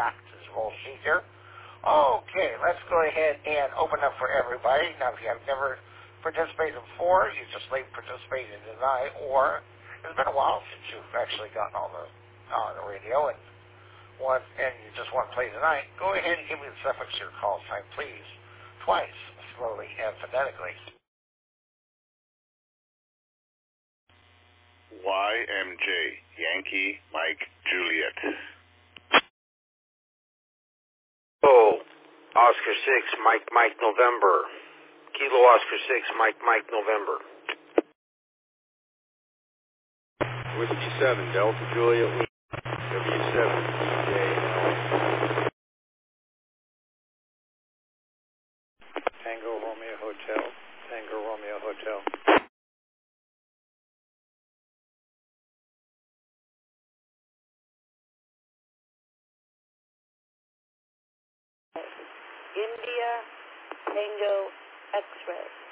back to this roll sheet here. Okay, let's go ahead and open up for everybody. Now, if you have never participated before, you just participated tonight, or it's been a while since you've actually gotten on the radio and you just want to play tonight, go ahead and give me the suffix of your call sign, please, twice, slowly and phonetically. YMJ, Yankee Mike Juliet. Oh, Oscar 6, Mike November. Kilo Oscar 6, Mike November. Whiskey 7, Delta Juliet, W7, DJL. Tango Romeo Hotel, Tango Romeo Hotel. India Tango X-Ray.